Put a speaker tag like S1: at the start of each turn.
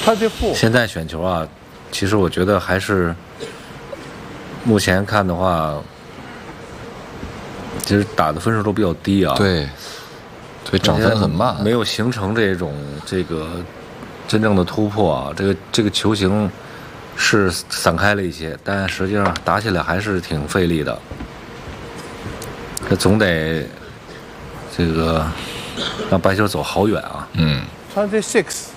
S1: 现在选球啊，其实我觉得还是目前看的话，其实打的分数都比较低啊。
S2: 对，所以涨分很慢，
S1: 没有形成这个真正的突破啊。这个球形是散开了一些，但实际上打起来还是挺费力的。他总得这个让白球走好远啊。
S2: 嗯。
S3: 26